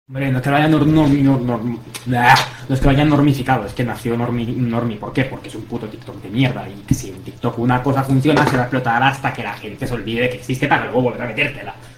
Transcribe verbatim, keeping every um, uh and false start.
Hombre, no es que lo hayan nor- normi- nor- norm- blah, no es que lo hayan normificado, es que nació normi, normi. ¿Por qué? Porque es un puto TikTok de mierda. Y que si en TikTok una cosa funciona, se va a explotar hasta que la gente se olvide que existe para luego volver a metértela.